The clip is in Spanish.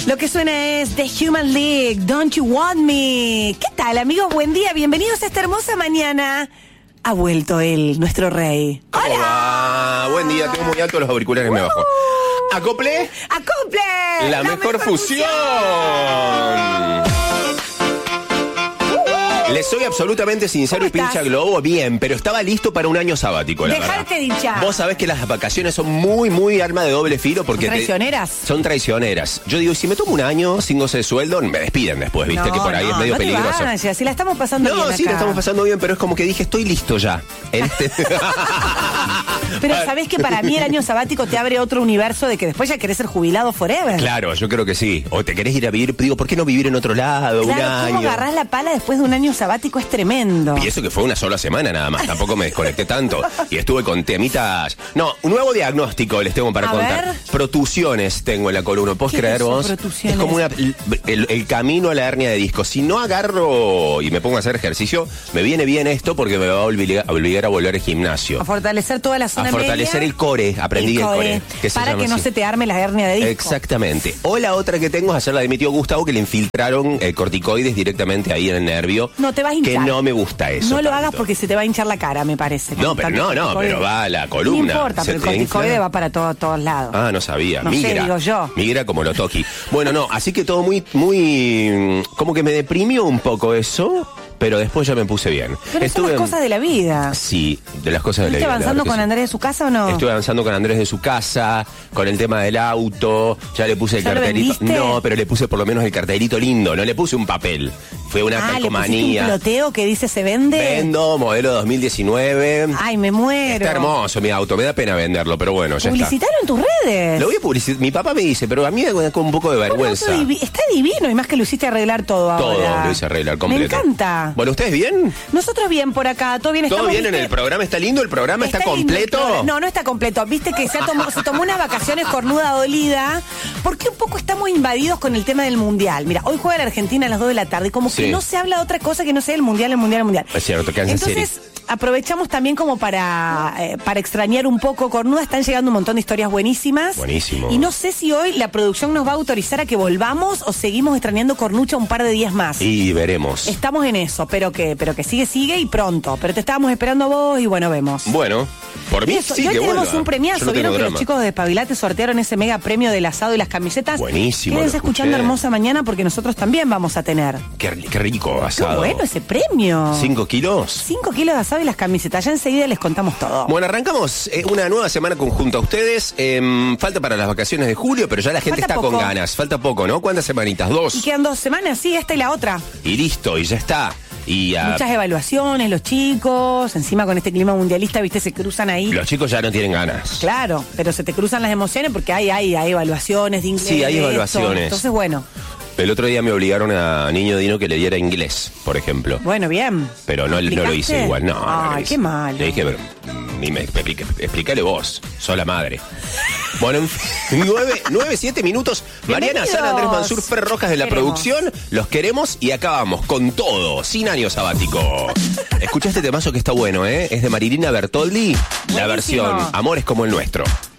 Lo que suena es The Human League, Don't You Want Me. ¿Qué tal, amigos? Buen día, bienvenidos a esta hermosa mañana. Ha vuelto él, nuestro rey. ¿Cómo va? Buen día, tengo muy alto los auriculares, me bajo. ¿Acople? ¡Acople! La mejor fusión. Les soy absolutamente sincero y pincha globo, bien, pero estaba listo para un año sabático, la Dejarte verdad. de hinchar. Vos sabés que las vacaciones son muy arma de doble filo porque... ¿Traicioneras? Son traicioneras. Yo digo, si me tomo un año sin goce de sueldo, me despiden después, viste, que por ahí es medio peligroso. Si la estamos pasando bien acá. Sí, la estamos pasando bien, pero es como que dije, estoy listo ya. Pero sabés que para mí el año sabático te abre otro universo de que después ya querés ser jubilado forever. Claro, yo creo que sí. O te querés ir a vivir, digo, ¿por qué no vivir en otro lado un año? ¿Cómo agarrás la pala después de un año sabático? Es tremendo. Y eso que fue una sola semana nada más, tampoco me desconecté tanto. Y estuve con temitas... No, un nuevo diagnóstico les tengo para contar. Ver. Protusiones tengo en la columna, ¿puedes creer vos? Protusiones? Es como el camino a la hernia de disco. Si no agarro y me pongo a hacer ejercicio, me viene bien esto porque me va a obligar a volver al gimnasio. A fortalecer toda la zona A fortalecer media. El core, aprendí el core. Para que no se te arme la hernia de disco. Exactamente. O la otra que tengo es hacer la de mi tío Gustavo, que le infiltraron corticoides directamente ahí en el nervio. No te vas a hinchar. Que no me gusta eso. No lo tanto. hagas porque se te va a hinchar la cara, me parece. No, pero pero va a la columna. No importa, pero el corticoide va para todos lados. Ah, no sabía. No migra. sé, digo yo. Migra como lo toqui. Bueno, no, así que todo muy, como que me deprimió un poco eso. Pero después ya me puse bien. Pero son las cosas de la vida. Sí, de las cosas de la vida. ¿Estás avanzando con Andrés de su casa o no? Estuve avanzando con Andrés de su casa, con el tema del auto, ya le puse el cartelito. No, pero le puse por lo menos el cartelito lindo, no le puse un papel. Fue una calcomanía. ¿Le pusiste un ploteo que dice se vende? Vendo, modelo 2019. Ay, me muero. Está hermoso mi auto, me da pena venderlo, pero bueno, ya está. Publicitaron en tus redes. Lo voy a publicitar. Mi papá me dice, pero a mí me da con un poco de vergüenza. Está divino, y más que lo hiciste arreglar todo ahora. Todo lo hice arreglar completo. Me encanta. Bueno, ¿ustedes bien? Nosotros bien por acá, todo bien. ¿Todo bien en el programa? ¿Está lindo el programa? ¿Está completo? No está completo. Viste que se tomó unas vacaciones cornuda dolida, porque un poco estamos invadidos con el tema del Mundial. Mira, hoy juega la Argentina a las 2 de la tarde, y como que no se habla de otra cosa que no sea el Mundial. Es cierto, que entonces aprovechamos también como para extrañar un poco. Cornuda, están llegando un montón de historias buenísimas. Buenísimo. Y no sé si hoy la producción nos va a autorizar a que volvamos o seguimos extrañando Cornucha un par de días más. Y veremos. Estamos en eso, pero que sigue y pronto. Pero te estábamos esperando a vos y bueno, vemos. Bueno, por mí eso, sí y hoy que tenemos vuelva. un premiazo. No ¿Vieron que drama. los chicos de Despabilate sortearon ese mega premio del asado y las camisetas? Buenísimo. Quédense escuchando Hermosa Mañana porque nosotros también vamos a tener. Qué rico asado. Qué bueno ese premio. 5 kilos. 5 kilos de asado y las camisetas. Ya enseguida les contamos todo. Bueno, arrancamos una nueva semana conjunta a ustedes. Falta para las vacaciones de julio, pero ya la gente Falta está poco. con ganas. Falta poco, ¿no? ¿Cuántas semanitas? 2. Y quedan 2 semanas, sí, esta y la otra. Y listo, y ya está. Y muchas evaluaciones, los chicos, encima con este clima mundialista, viste, se cruzan ahí. Los chicos ya no tienen ganas. Claro, pero se te cruzan las emociones porque hay evaluaciones de inglés. Sí, hay evaluaciones. Entonces, bueno. El otro día me obligaron a Niño Dino que le diera inglés, por ejemplo. Bueno, bien. Pero no lo hice igual, no. Ay, qué mal. Le dije, pero explícale vos, sos la madre. Bueno, en fin, 9-7 minutos. Mariana Sana, Andrés Mansur, Fer Rojas de la producción. Los queremos y acabamos con todo, sin año sabático. Escucha este temazo que está bueno, ¿eh? Es de Marilina Bertoldi, la versión Amores como el nuestro.